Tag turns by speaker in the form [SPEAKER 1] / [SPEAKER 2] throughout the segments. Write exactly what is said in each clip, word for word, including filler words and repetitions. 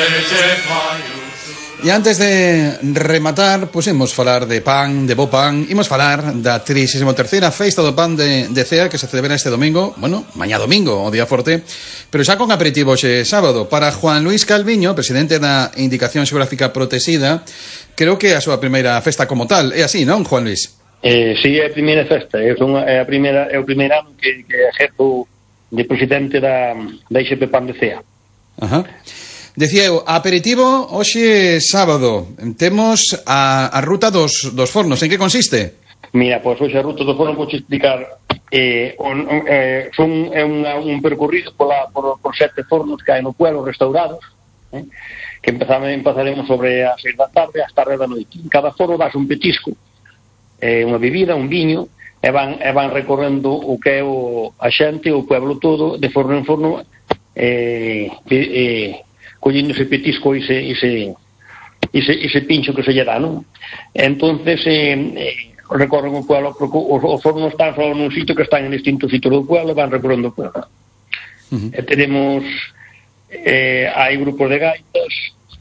[SPEAKER 1] E antes de rematar, pois imos falar de pan, de bo pan. Imos falar da trigésima terceira Festa do Pan de, de Cea, que se celebra este domingo, bueno, mañá domingo, o día forte, pero xa con aperitivo xe sábado. Para Juan Luis Calviño, presidente da Indicación Xeográfica Protexida, creo que é a súa primeira festa como tal. É así, non, Juan Luis?
[SPEAKER 2] Eh, sí, é a primeira festa. É, unha, é, a primeira, é o primeiro ano que, que exerzo de presidente da, da I X P Pan de Cea.
[SPEAKER 1] Ajá. Decía eu, aperitivo hoxe sábado. Temos a, a ruta dos, dos fornos. En que consiste?
[SPEAKER 2] Mira, pois hoxe a ruta dos fornos vou explicar. Eh, on, eh, son, é unha, un percorrido pola, por, por sete fornos que hai no pueblo restaurados, eh, que empezamos, empezaremos sobre as seis da tarde hasta a da noite. En cada forno das un petisco, eh, unha bebida, un viño, e van, e van recorrendo o que é o, a xente, o pueblo todo, de forno en forno, eh, eh, collendo ese petisco e ese, ese, ese, ese pincho que se lle dá, non? Entonces eh, eh, recorren o pueblo, porque os, os fornos están só nun sitio que están en distintos sitios do pueblo e van recorrendo o pueblo. Uh-huh. E tenemos eh, hai grupos de gaitas,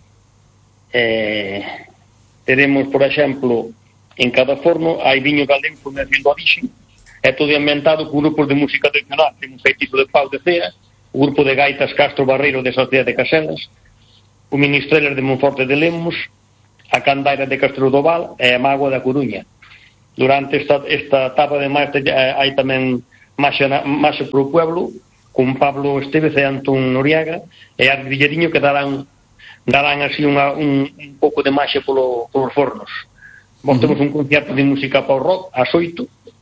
[SPEAKER 2] eh, tenemos, por exemplo, en cada forno hai viño galego con el viño origen, é todo ambientado con grupos de música tradicional. Temos Feitizo de Pau de Cea, o grupo de gaitas Castro Barreiro de Sociedade de Caselas, o Ministreles de Monforte de Lemos, a Candaira de Castro do Val e a Mágoa da Coruña. Durante esta, esta etapa de máis hai tamén máis pro pueblo, con Pablo Estevez e Antón Noriaga e Ardilleriño, que darán darán así unha, un, un pouco de máxe polo, polos fornos. Vos temos un concierto de música para o rock ás oito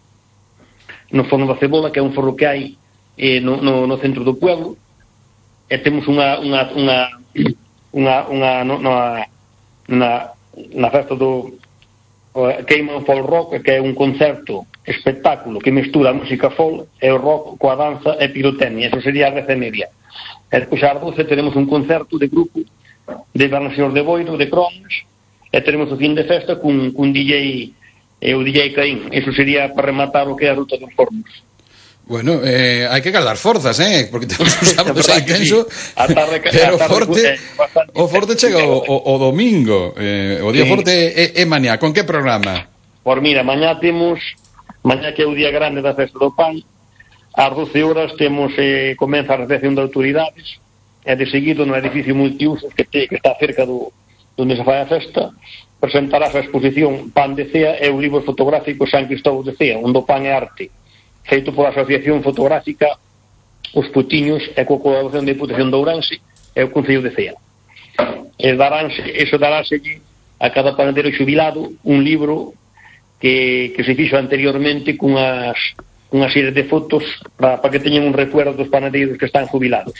[SPEAKER 2] no Forno da Cebola, que é un forno que hai Eh, no, no, no centro do pueblo, e temos unha unha unha unha, unha no, na, na, na festa do uh, Cayman Folk Rock, que é un concerto espectáculo que mestura a música folk e o rock coa danza e pirotecnia. Eso sería a dez e media. E depois ás doce teremos un concerto de grupo de Bernasor de Boiro, de Cronos, e teremos o fin de festa cun, cun D J e o D J Caín. Eso sería para rematar o que é a ruta dos fornos.
[SPEAKER 1] Bueno, eh, hai que calar forzas, eh? Porque temos un sábado xa intenso,
[SPEAKER 2] sí. tarde,
[SPEAKER 1] pero forte, eh, o forte chega o, o, o domingo, eh, o día sí. forte é, é mañá. Con que programa?
[SPEAKER 2] Por mira, mañá temos, mañá que é o día grande da Festa do Pan, ás doce horas temos, eh, comeza a recepción de autoridades, e de seguido no edificio multiusos que, te, que está cerca do onde se fai a festa, presentarás a exposición Pan de Cea e o libro fotográfico San Cristóbal de Cea, onde o pan é arte, feito pola Asociación Fotográfica Os Putiños e coa colaboración da Diputación de Ourense e o Concello de Cea. E daránse, eso daránse a cada panadeiro xubilado un libro que, que se fixo anteriormente cunhas, cunhas serie de fotos para, para que teñan un recuerdo dos panadeiros que están jubilados.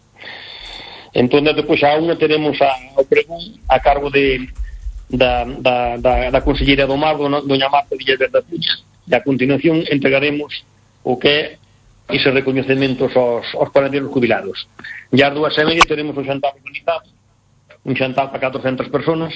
[SPEAKER 2] Entón, depois a unha teremos a, o pregón a cargo de da, da, da, da Conselleira do Mar, doña Marta Villaverde da Puña, e a continuación entregaremos o que é ese recoñecementos aos, aos panadeiros jubilados. E ás dúas e media teremos un xantar organizado, un xantar para catrocentas personas.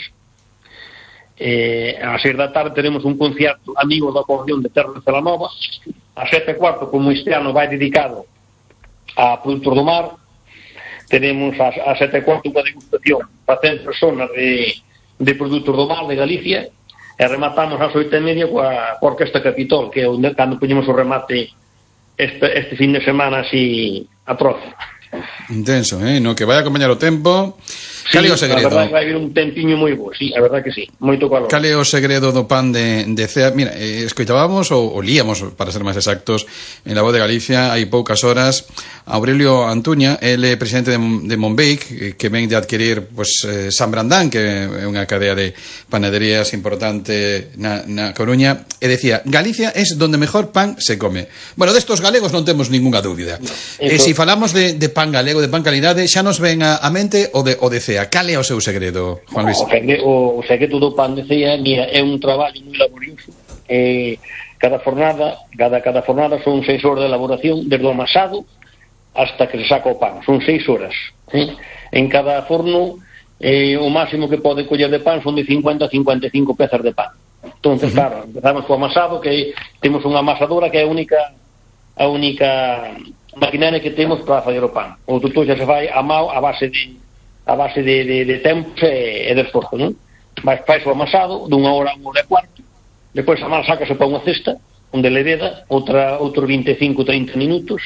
[SPEAKER 2] Eh, ás seis da tarde teremos un concierto amigo da Cordión de Terra de Celanova. Ás sete e cuarto, como este ano vai dedicado a produtos do mar, teremos ás, ás sete e cuarto unha degustación para cen personas de, de produtos do mar de Galicia. E rematamos ás oito e media coa Orquesta Capitol, que é onde cando poñemos o remate este, este fin de semana así atroz.
[SPEAKER 1] Intenso, eh? No que vai a acompañar o tempo.
[SPEAKER 2] Sí, cal é o segredo? A verdade vai haber un tempiño moi bo, sí, a verdade que sí, moito calor.
[SPEAKER 1] Cal é o segredo do pan de, de Cea? Mira, eh, escoitábamos ou, ou líamos, para ser máis exactos, en La Voz de Galicia hai poucas horas a Aurelio Antuña, ele é presidente de, de Monbake, que ven de adquirir pues, eh, San Brandán, que é unha cadea de panaderías importante na, na Coruña, e decía, Galicia es donde mejor pan se come. Bueno, destos galegos non temos ninguna dúbida. No, e se si falamos de, de pan galego, de pan calidade, xa nos ven a, a mente o de, o de Cea. Cal é o seu segredo, Juan Luis?
[SPEAKER 2] O segredo, o segredo do pan de Cea, mira, é un traballo moi laborioso. Eh, cada fornada, cada, cada fornada son seis horas de elaboración, desde o amasado hasta que se saca o pan. Son seis horas. Eh? En cada forno, eh, o máximo que pode coller de pan son de cincuenta a cincuenta e cinco pezas de pan. Entonces, uh-huh. claro, empezamos co amasado, que temos unha amasadora que é a única a única maquinaria que temos para fazer o pan. O tutto xa se fai a mao a base de a base de, de, de tempos e, e de esforzo, non? Vai, fai o amasado dunha hora a unha hora e cuarto, depois a masa sácase para unha cesta onde le veda outra, outros veinticinco a trinta minutos,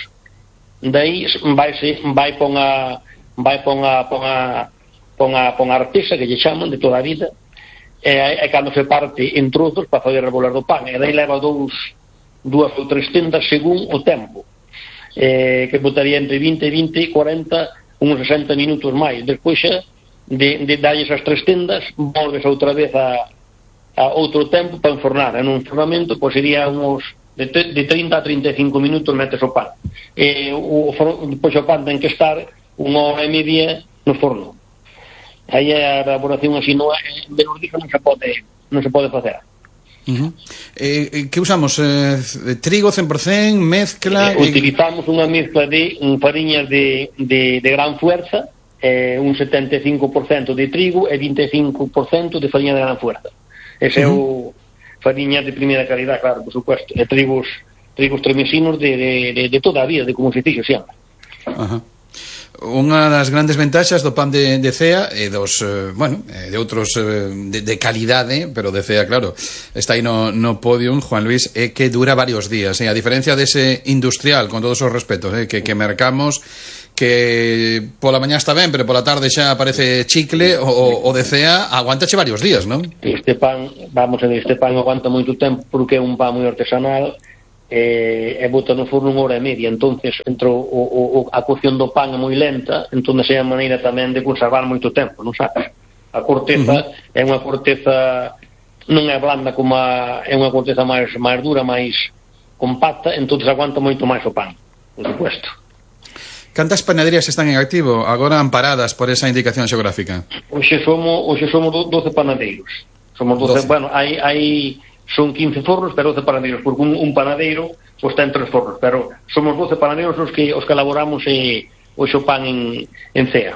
[SPEAKER 2] daí vai, vai pon a vai pon a pon a pon a, pon a artesa que lle chaman de toda a vida, e, e cando se parte en trozos para fazer rebolar do pan, e daí leva dous dúas ou tres tendas según o tempo, eh, que botaría entre vinte, vinte, cuarenta, uns sesenta minutos máis. Despois xa de, de darlle esas tres tendas volves outra vez a a outro tempo para enfornar. En un enfornamento pois sería uns de, de trinta a trinta e cinco minutos metes o pan, e o, o, depois o pan ten que estar unha hora e media no forno. Aí a elaboración así non é, menos disso non se pode non se pode facer.
[SPEAKER 1] Uh-huh. eh, que usamos? Eh, trigo cen por cento, mezcla?
[SPEAKER 2] Eh, utilizamos unha mezcla de un fariñas de, de, de gran fuerza, eh, un setenta e cinco por cento de trigo e vinte e cinco por cento de fariña de gran fuerza. Ese uh-huh. é o fariña de primeira calidad, claro, por supuesto, e trigos trigos tremesinos de, de, de, de toda a vida, de como se fixo sempre.
[SPEAKER 1] Ajá. Unha das grandes ventaxas do pan de, de cea e dos, eh, bueno, de outros eh, de, de calidade, pero de cea, claro, está aí no, no podium, Juan Luis, é que dura varios días, eh? A diferencia dese industrial, con todos os respetos, eh? que, que mercamos, que pola mañá está ben, pero pola tarde xa aparece chicle, o, o de cea aguantache varios días, non?
[SPEAKER 2] Este pan, vamos a ver, este pan aguanta moito tempo porque é un pan moi artesanal, e, e bota no forno unha hora e media, entonces entre o, o, a cocción do pan é moi lenta, entón é a maneira tamén de conservar moito tempo, non sabes? A corteza uh-huh. é unha corteza, non é blanda como a, é unha corteza máis máis dura, máis compacta, entonces aguanta moito máis o pan, por supuesto.
[SPEAKER 1] Cantas panaderías están en activo agora amparadas por esa indicación xeográfica?
[SPEAKER 2] Hoxe somos, hoxe somos doce panadeiros. Somos doce, doce. Bueno, hai hai son quince fornos, pero doce panadeiros, porque un, un panadeiro pois ten tres fornos, pero somos doce panadeiros os que os que elaboramos e o xo pan en, en cea.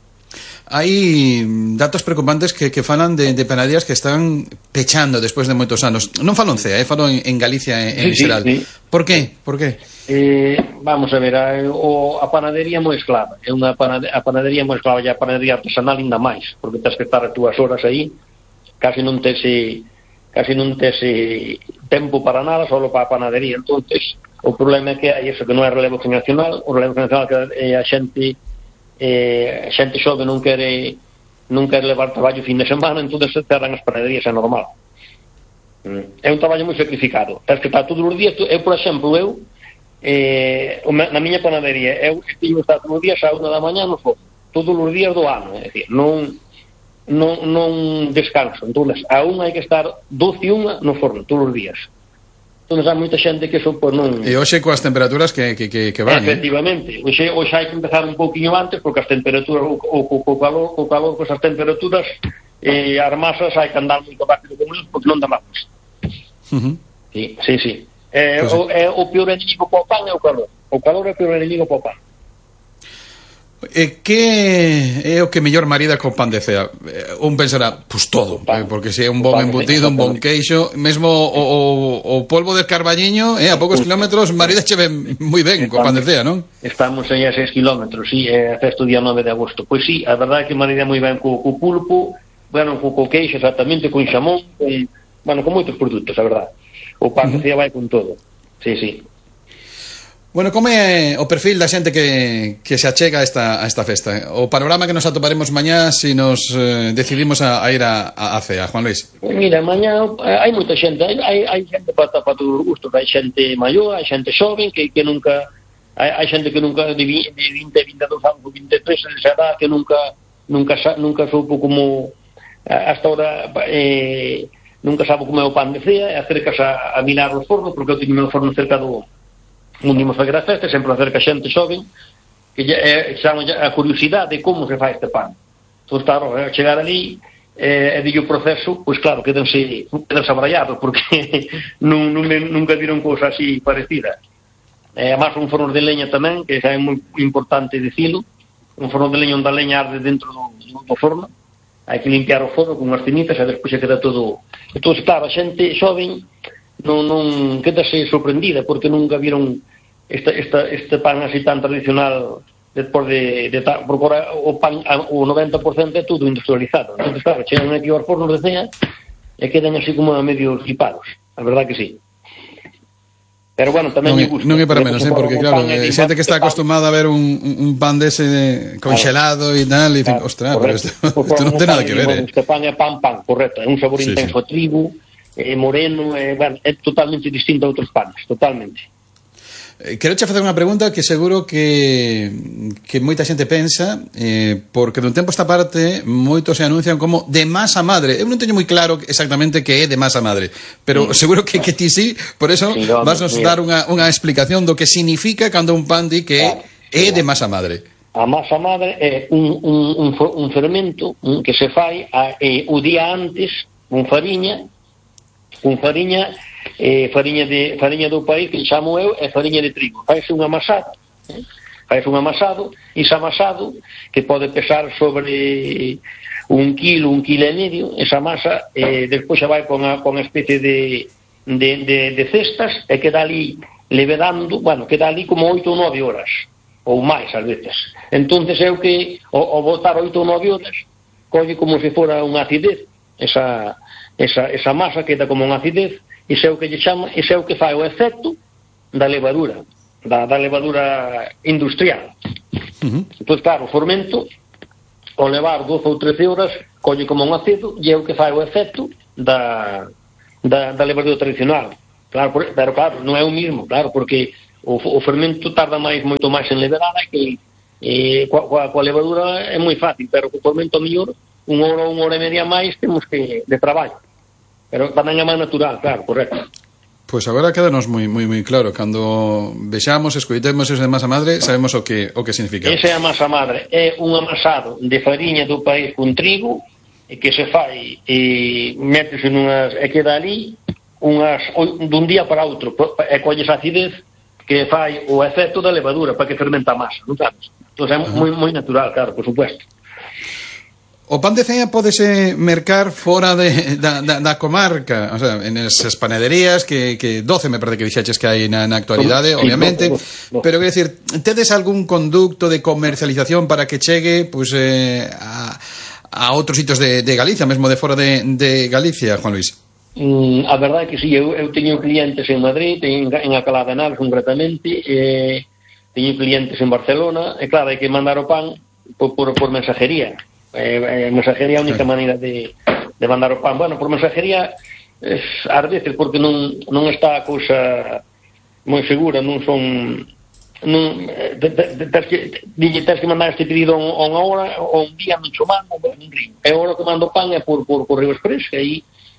[SPEAKER 1] Hai datos preocupantes que, que falan de, de panaderías que están pechando despois de moitos anos. Non falo en cea, eh, falo en, en Galicia en, en
[SPEAKER 2] sí,
[SPEAKER 1] xeral.
[SPEAKER 2] Sí, sí.
[SPEAKER 1] Por qué? Por qué?
[SPEAKER 2] Eh, vamos a ver, a, o, a panadería é moi esclava. É unha panadería, a panadería moi esclava, e a panadería artesanal ainda máis, porque tens que estar as túas horas aí, casi non tes casi non tes tempo para nada, solo para a panadería. Entonces, o problema é que hai eso, que non é relevo generacional, o relevo generacional que é a xente eh, a xente xove non quere non quere levar traballo fin de semana, entón se cerran as panaderías, é normal. Mm. É un traballo moi sacrificado, tens que estar todos os días. Eu, por exemplo, eu eh, na miña panadería eu estivo estar todos os días a unha da mañá no fogo, todos os días do ano, é dicir, non non, non descanso. Entón, a unha hai que estar doce e unha no forno todos os días. Entón, há moita xente que eso, pues, non...
[SPEAKER 1] E hoxe coas temperaturas que, que, que, que van,
[SPEAKER 2] efectivamente, eh? Hoxe, hoxe hai que empezar un pouquinho antes, porque as temperaturas, o, o, o calor, o calor, pues, as temperaturas, eh, as masas hai que andar moito rápido con eles, porque non dá máis.
[SPEAKER 1] Uh-huh.
[SPEAKER 2] Sí, sí, sí. Eh, pues, o, eh, o peor enemigo para o pan é o calor. O calor é o peor enemigo para o pan.
[SPEAKER 1] E que é o que mellor marida con pan de cea? Un pensará, pois pues todo, eh, porque se é un bon embutido, un bon queixo, mesmo o, o, o polvo de carballiño, eh, a poucos kilómetros marida che ven moi ben co pan de cea, non?
[SPEAKER 2] Estamos aí a seis kilómetros, sí, é festo día nove de agosto. Pois sí, a verdade é que marida moi ben co, co pulpo, bueno, co, co queixo exactamente, con xamón, con, bueno, con moitos produtos, a verdade. O pan de cea vai con todo. Sí, sí.
[SPEAKER 1] Bueno, como é o perfil da xente que, que se achega a esta, a esta festa? O panorama que nos atoparemos mañá se si nos eh, decidimos a, a ir a, a, a cea, Juan Luis?
[SPEAKER 2] Mira, mañá hai moita xente, hai, hai xente para, para todos os gustos, hai xente maior, hai xente xoven que, que nunca, hai, hai xente que nunca de vinte, vinte e dous anos, vinte e tres, esa edad que nunca nunca, nunca soupo como hasta ahora eh, nunca sabe como é o pan de cea, e acercas a, a mirar os fornos, porque eu teño o meu forno cerca do un dimos fazer a festa, sempre acerca xente xoven que é a curiosidade de como se fai este pan. Entón, claro, a chegar ali eh, e dillo o proceso, pois claro, quedanse, quedanse abrallados, porque non, non, nunca viron cousa así parecida. Eh, además, un forno de leña tamén, que é moi importante dicilo, un forno de leña onde a leña arde dentro do, do forno, hai que limpiar o forno con unhas tinitas e despois se queda todo. Entón, claro, a xente xoven non, non quedase sorprendida porque nunca viron esta, esta, este pan así tan tradicional despois de, de ta, porque o pan, o noventa por cento é tudo industrializado. Entón, claro, chegan aquí aos fornos de cea e quedan así como a medio flipados. A verdad que sí. Pero bueno, tamén
[SPEAKER 1] non,
[SPEAKER 2] me gusta.
[SPEAKER 1] Non é para menos, eh, porque claro, é xente que está acostumada a ver un, un pan dese congelado e tal, e claro, ostras, pero isto, isto non ten nada que ver, eh.
[SPEAKER 2] Este pan é pan, pan, correcto, é un sabor sí, intenso sí. A trigo, é moreno, é, bueno, é totalmente distinto a outros panes, totalmente.
[SPEAKER 1] Quero che facer unha pregunta que seguro que que moita xente pensa, eh, porque dun tempo esta parte moitos se anuncian como de masa madre. Eu non teño moi claro exactamente que é de masa madre, pero sí. Seguro que, que ti sí, por eso sí, no, vas nos mira. dar unha, unha explicación do que significa cando un pan di que claro, é, é de masa madre.
[SPEAKER 2] A masa madre é un, un, un, un fermento un, que se fai a, eh, o día antes con fariña, con fariña Eh, fariña de fariña do país que chamo eu é fariña de trigo. Faise un amasado, eh? Faise un amasado, e ese amasado que pode pesar sobre un kilo, un kilo e medio, esa masa eh, despois xa vai con a, con a especie de, de, de, de cestas e queda ali levedando, bueno, queda ali como oito ou nove horas ou máis ás veces. Entonces é o que o, o botar oito ou nove horas colle como se fora unha acidez, esa, esa, esa masa queda como unha acidez. Iso é o que lle chama, iso é o que fai o efecto da levadura, da, da levadura industrial. Uh-huh. Entón, claro, o fermento, ao levar doce ou trece horas, colle como un acedo, e é o que fai o efecto da, da, da levadura tradicional. Claro, por, pero claro, non é o mismo, claro, porque o, o fermento tarda máis, moito máis en levedar, que eh, coa, coa, coa levadura é moi fácil, pero co fermento mellor, unha hora ou unha hora e media máis, temos que de traballo. Pero tamén é máis natural, claro, correcto.
[SPEAKER 1] Pois agora quédanos moi moi moi claro, cando vexamos, escoitemos ese de masa madre, sabemos o que o que significa.
[SPEAKER 2] Ese é a masa madre, é un amasado de fariña do país con trigo e que se fai e métese nunhas e queda ali unhas dun día para outro, e colles acidez que fai o efecto da levadura para que fermenta a masa, non sabes? Entón é moi moi natural, claro, por supuesto.
[SPEAKER 1] O pan de cea pódese mercar fora de, da, da, da comarca, o sea, en esas panaderías que, que doce me parece que dixeches que hai na, na actualidade, sí, obviamente, no, no, no. Pero quero dicir, tedes algún conducto de comercialización para que chegue pues, eh, a, a outros sitios de, de Galicia, mesmo de fora de, de Galicia, Juan Luis?
[SPEAKER 2] Mm, a verdade é que sí, eu, eu teño clientes en Madrid, teño en Alcalá de Henares concretamente, eh, teño clientes en Barcelona, e claro, hai que mandar o pan por, por, por mensajería. Eh, eh, mensajería é a única maneira de, de mandar o pan. Bueno, por mensajería eh, ás veces porque non, non está a cousa moi segura, non son non, te, te, te, tens que dille, tens que mandar este pedido a unha hora ou un día non cho mando, non río. E a hora que mando o pan é por, por Correo Express, que aí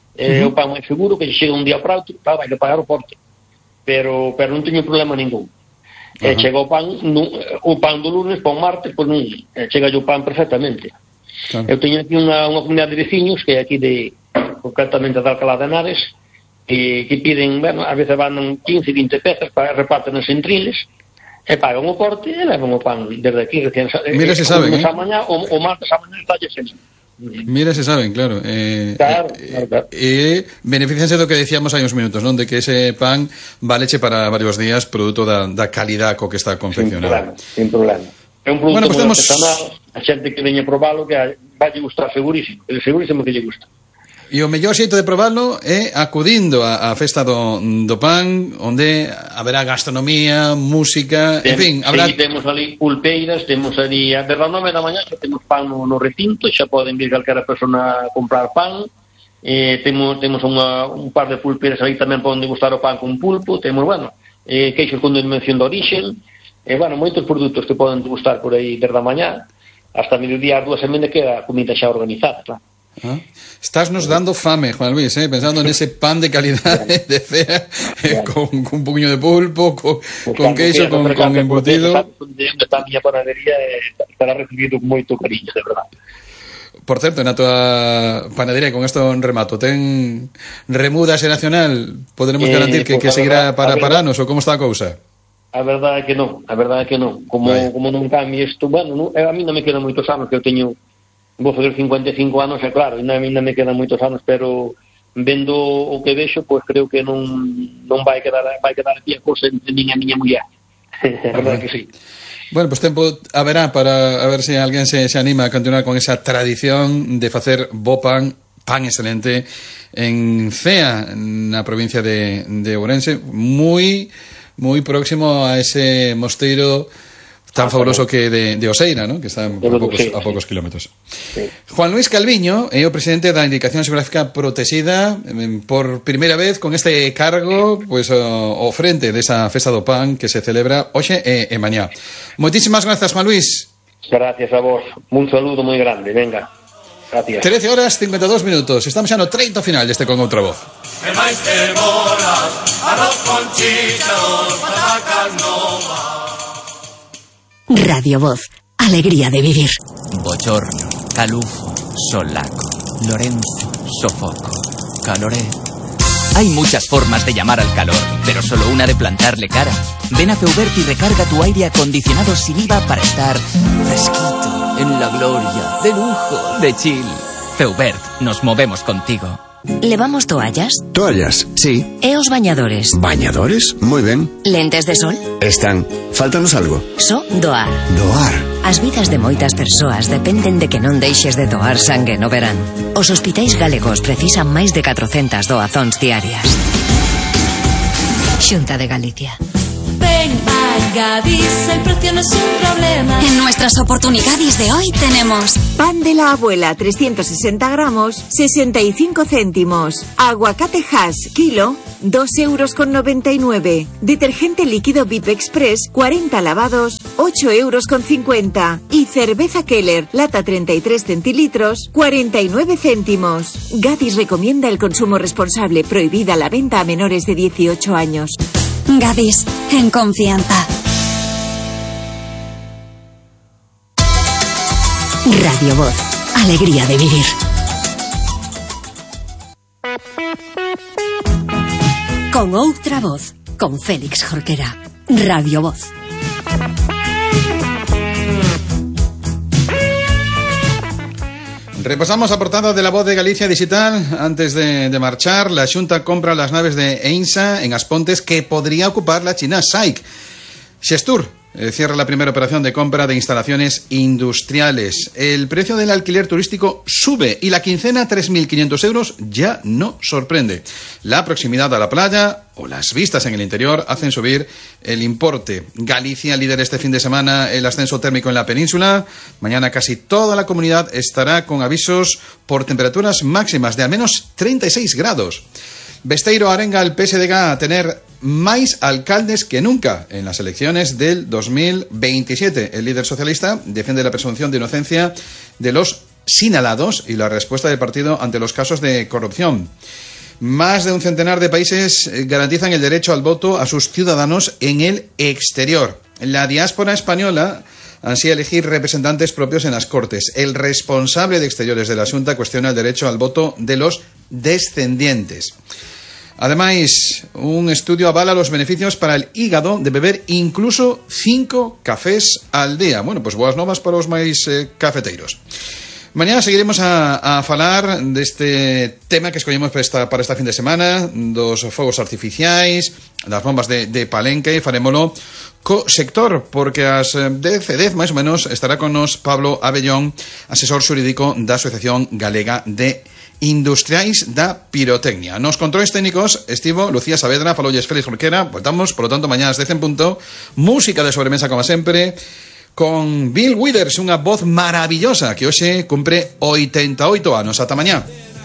[SPEAKER 2] é uh-huh. o pan máis seguro, que chega un día para outro, para vai pagar o porte, pero, pero non teño problema ningún. Uh-huh. E chega o pan no, o pan do lunes para o martes, pois non, chega o pan perfectamente. Claro. Eu teño aquí unha, unha comunidade de veciños que é aquí de, concretamente de Alcalá de Henares, que, que piden, bueno, a veces van quince, vinte pezas para reparten nos entriles e pagan o porte e levan o pan desde aquí.
[SPEAKER 1] Mira se saben, eh?
[SPEAKER 2] Mañá, o, o martes a mañá está sempre.
[SPEAKER 1] Mira se saben, claro. Eh,
[SPEAKER 2] claro,
[SPEAKER 1] eh,
[SPEAKER 2] claro, claro.
[SPEAKER 1] E eh, beneficianse do que decíamos hai uns minutos, non? De que ese pan valeche para varios días produto da, da calidad co que está confeccionado.
[SPEAKER 2] Sin problema, sin problema. É un produto
[SPEAKER 1] bueno, pues
[SPEAKER 2] moi
[SPEAKER 1] temos...
[SPEAKER 2] artesanal, a xente que veña probalo que vai gustar segurísimo, segurísimo que lle gusta.
[SPEAKER 1] E o mellor xeito de probalo é acudindo á, á festa do, do pan, onde haberá gastronomía, música, Tem, en fin, habrá...
[SPEAKER 2] Sí, temos ali pulpeiras, temos ali a das nove da mañá xa temos pan no, no recinto, xa poden vir calquera persona a comprar pan, eh, temos, temos unha, un par de pulpeiras ali tamén para onde gustar o pan con pulpo, temos, bueno, eh, queixos con denominación de origen, e, bueno, moitos produtos que poden gustar por aí desde a mañá hasta mediodía, as dúas e media queda a comida xa organizada, claro.
[SPEAKER 1] Ah, estás nos dando fame, Juan Luis, eh, pensando en ese pan de calidad de, de cea, eh, con, con un puño de pulpo, con, pues con queixo, con, con embutido.
[SPEAKER 2] Esta miña panadería estará recibido con moito cariño, de verdad.
[SPEAKER 1] Por certo, na tua panadería, con isto en remato, ten remuda xeracional? Poderemos garantir eh, que, pues que seguirá para, para anos, ou como está a cousa?
[SPEAKER 2] A verdade é que non, a verdade é que non. Como, como non cambie isto, bueno, non, a mí non me quedan moitos anos, que eu teño, vou fazer cincuenta e cinco anos, é claro, ainda, ainda me quedan moitos anos, pero vendo o que vexo, pois creo que non non vai quedar vai quedar aquí a cousa entre min e a miña muller. É verdade que sí.
[SPEAKER 1] Bueno, pues tempo haberá para a ver se alguén se, se anima a continuar con esa tradición de facer bo pan, pan excelente, en Cea, na provincia de, de Ourense, moi moi próximo a ese mosteiro tan ah, fabuloso que de, de Oseira, ¿no? Que está a pocos, sí, a pocos sí. kilómetros. Sí. Juan Luis Calviño é o presidente da Indicación Xeográfica Protexida, por primeira vez con este cargo, pues ao frente desa festa do pan que se celebra hoxe e, e mañá. Moitísimas grazas, Juan Luis.
[SPEAKER 2] Gracias a vos. Un saludo moi grande, venga. Gracias.
[SPEAKER 1] trece horas cincuenta e dous minutos. Estamos xa no treito final deste Con Outra Voz.
[SPEAKER 3] E máis te mola, arroz con chícharos, patacas novas.
[SPEAKER 4] Radio Voz, alegría de vivir.
[SPEAKER 5] Bochorno, calufo, solaco, Lorenzo, sofoco, caloré. Hay muchas formas de llamar al calor, pero solo una de plantarle cara. Ven a Feubert y recarga tu aire acondicionado sin I V A para estar fresquito, en la gloria, de lujo, de chill. Feubert, nos movemos contigo.
[SPEAKER 4] ¿Levamos toallas?
[SPEAKER 6] Toallas, sí.
[SPEAKER 4] E os bañadores?
[SPEAKER 6] Bañadores, moi ben.
[SPEAKER 4] Lentes de sol?
[SPEAKER 6] Están. Fáltanos algo.
[SPEAKER 4] So doar.
[SPEAKER 6] Doar.
[SPEAKER 4] As vidas de moitas persoas dependen de que non deixes de doar sangue no verán. Os hospitais galegos precisan máis de catrocentas doazóns diarias. Xunta de Galicia.
[SPEAKER 7] Ven a Gadis, el precio no es un problema.
[SPEAKER 8] En nuestras oportunidades de hoy tenemos
[SPEAKER 9] pan de la abuela trescientos sesenta gramos, sesenta y cinco céntimos. Aguacate Hass, kilo, dos euros con noventa y nueve. Detergente líquido V I P Express, cuarenta lavados, ocho euros con cincuenta. Y cerveza Keller, lata treinta y tres centilitros, cuarenta y nueve céntimos. Gadis recomienda el consumo responsable, prohibida la venta a menores de dieciocho años.
[SPEAKER 8] Gadis, en confianza.
[SPEAKER 4] Radio Voz, alegría de vivir. Con Outra Voz, con Félix Jorquera. Radio Voz.
[SPEAKER 1] Repasamos a portada de La Voz de Galicia Digital. Antes de, de marchar, la Xunta compra las naves de EINSA en Aspontes que podría ocupar la china S A I C. Xestur eh, cierra la primera operación de compra de instalaciones industriales. El precio del alquiler turístico sube y la quincena, tres mil quinientos euros, ya no sorprende. La proximidad a la playa o las vistas en el interior hacen subir el importe. Galicia lidera este fin de semana el ascenso térmico en la península. Mañana casi toda la comunidad estará con avisos por temperaturas máximas de al menos treinta y seis grados. Besteiro arenga al P S D G a tener máis alcaldes que nunca en las elecciones del dos mil veintisiete. El líder socialista defiende la presunción de inocencia de los señalados y la respuesta del partido ante los casos de corrupción. Más de un centenar de países garantizan el derecho al voto a sus ciudadanos en el exterior. La diáspora española ansía elegir representantes propios en las Cortes. El responsable de Exteriores de la Xunta cuestiona el derecho al voto de los descendientes. Además, un estudio avala los beneficios para el hígado de beber incluso cinco cafés al día. Bueno, pues boas novas para os máis eh, cafeteiros. Mañana seguiremos a, a falar deste tema que escollemos para esta, para esta fin de semana, dos fogos artificiais, das bombas de, de Palenque, e farémolo co sector, porque ás dez e dez, máis ou menos, estará con nos Pablo Abellón, asesor xurídico da Asociación Galega de Industriais da Pirotecnia. Nos controles técnicos estivo Lucía Saavedra, falolles Félix Jorquera. Voltamos, por lo tanto, mañana ás dez en punto. Música de sobremesa, como sempre, con Bill Withers, unha voz maravillosa que hoxe cumpre oitenta e oito anos. Ata mañá.